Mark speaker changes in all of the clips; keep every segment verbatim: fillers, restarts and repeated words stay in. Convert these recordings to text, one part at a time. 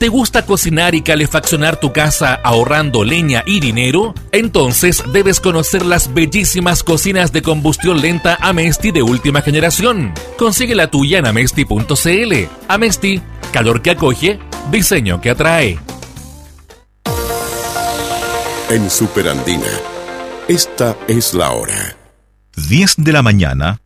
Speaker 1: ¿Te gusta cocinar y calefaccionar tu casa ahorrando leña y dinero? Entonces debes conocer las bellísimas cocinas de combustión lenta Amesti de última generación. Consigue la tuya en amesti punto cl. Amesti, calor que acoge, diseño que atrae.
Speaker 2: En Superandina, esta es la hora.
Speaker 3: diez de la mañana.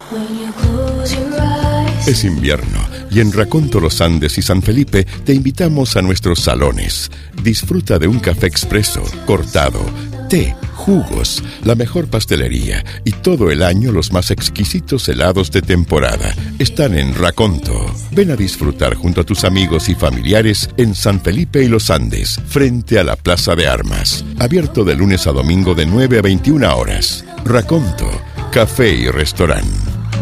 Speaker 2: Es invierno y en Raconto Los Andes y San Felipe te invitamos a nuestros salones. Disfruta de un café expreso, cortado, té, jugos, la mejor pastelería y todo el año los más exquisitos helados de temporada. Están en Raconto. Ven a disfrutar junto a tus amigos y familiares en San Felipe y Los Andes, frente a la Plaza de Armas. Abierto de lunes a domingo de nueve a veintiuna horas. Raconto, café y restaurante.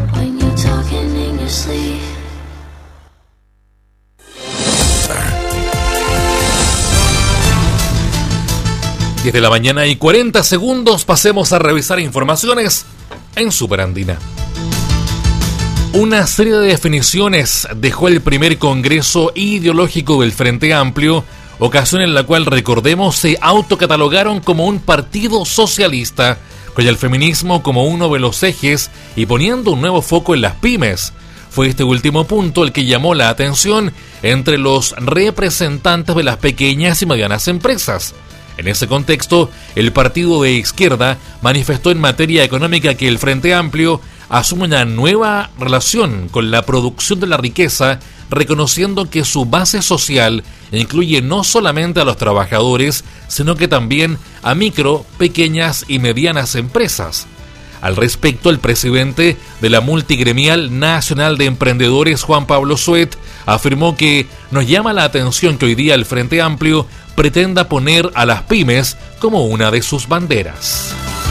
Speaker 1: diez de la mañana y cuarenta segundos, pasemos a revisar informaciones en Superandina. Una serie de definiciones dejó el primer Congreso Ideológico del Frente Amplio, ocasión en la cual, recordemos, se autocatalogaron como un partido socialista, con el feminismo como uno de los ejes y poniendo un nuevo foco en las pymes. Fue este último punto el que llamó la atención entre los representantes de las pequeñas y medianas empresas. En ese contexto, el partido de izquierda manifestó en materia económica que el Frente Amplio asume una nueva relación con la producción de la riqueza, reconociendo que su base social incluye no solamente a los trabajadores, sino que también a micro, pequeñas y medianas empresas. Al respecto, el presidente de la Multigremial Nacional de Emprendedores, Juan Pablo Suet, afirmó que nos llama la atención que hoy día el Frente Amplio pretenda poner a las pymes como una de sus banderas.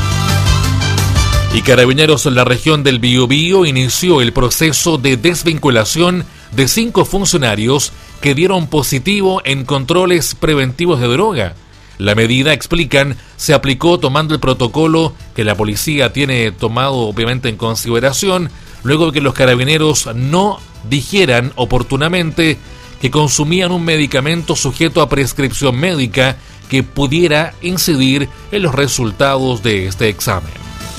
Speaker 1: Y Carabineros en la región del Biobío inició el proceso de desvinculación de cinco funcionarios que dieron positivo en controles preventivos de droga. La medida, explican, se aplicó tomando el protocolo que la policía tiene tomado obviamente en consideración, luego de que los carabineros no dijeran oportunamente que consumían un medicamento sujeto a prescripción médica que pudiera incidir en los resultados de este examen.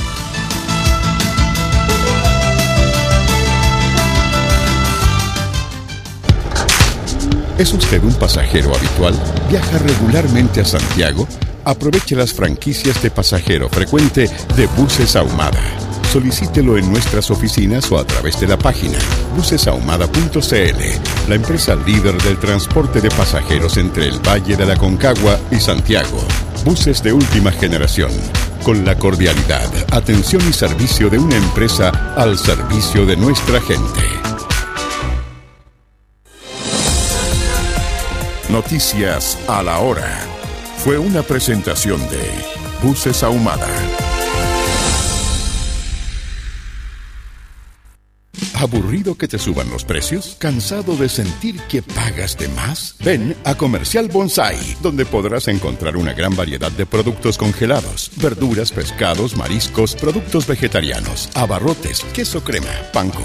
Speaker 2: ¿Es usted un pasajero habitual? ¿Viaja regularmente a Santiago? Aproveche las franquicias de pasajero frecuente de Buses Ahumada. Solicítelo en nuestras oficinas o a través de la página buses ahumada punto cl, la empresa líder del transporte de pasajeros entre el Valle de la Concagua y Santiago. Buses de última generación, con la cordialidad, atención y servicio de una empresa al servicio de nuestra gente. Noticias a la hora. Fue una presentación de Buses Ahumada. ¿Aburrido que te suban los precios? ¿Cansado de sentir que pagas de más? Ven a Comercial Bonsai, donde podrás encontrar una gran variedad de productos congelados, verduras, pescados, mariscos, productos vegetarianos, abarrotes, queso crema, pan con